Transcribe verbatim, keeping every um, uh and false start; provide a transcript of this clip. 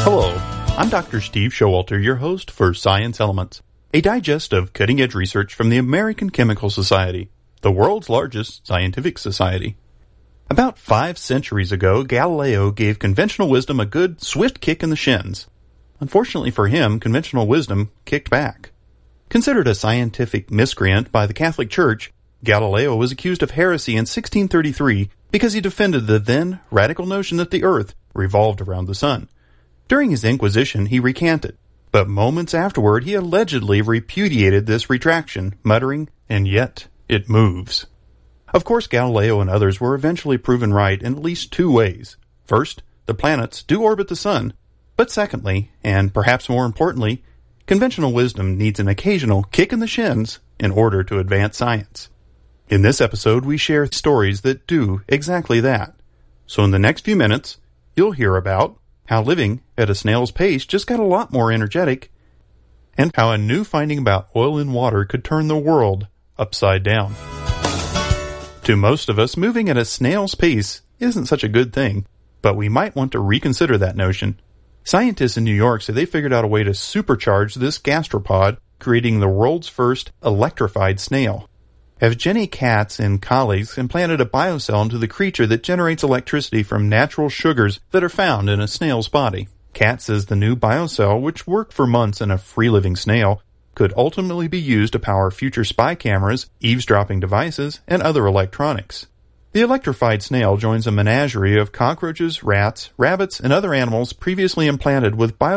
Hello, I'm Doctor Steve Showalter, your host for Science Elements, a digest of cutting-edge research from the American Chemical Society, the world's largest scientific society. About five centuries ago, Galileo gave conventional wisdom a good, swift kick in the shins. Unfortunately for him, conventional wisdom kicked back. Considered a scientific miscreant by the Catholic Church, Galileo was accused of heresy in sixteen thirty-three because he defended the then radical notion that the Earth revolved around the sun. During his Inquisition, he recanted, but moments afterward he allegedly repudiated this retraction, muttering, "And yet it moves." Of course, Galileo and others were eventually proven right in at least two ways. First, the planets do orbit the sun, but secondly, and perhaps more importantly, conventional wisdom needs an occasional kick in the shins in order to advance science. In this episode, we share stories that do exactly that. So in the next few minutes, you'll hear about how living at a snail's pace just got a lot more energetic, and how a new finding about oil in water could turn the world upside down. To most of us, moving at a snail's pace isn't such a good thing, but we might want to reconsider that notion. Scientists in New York say they figured out a way to supercharge this gastropod, creating the world's first electrified snail. Evgeny Katz and colleagues implanted a biocell into the creature that generates electricity from natural sugars that are found in a snail's body. Katz says the new biocell, which worked for months in a free-living snail, could ultimately be used to power future spy cameras, eavesdropping devices, and other electronics. The electrified snail joins a menagerie of cockroaches, rats, rabbits, and other animals previously implanted with bio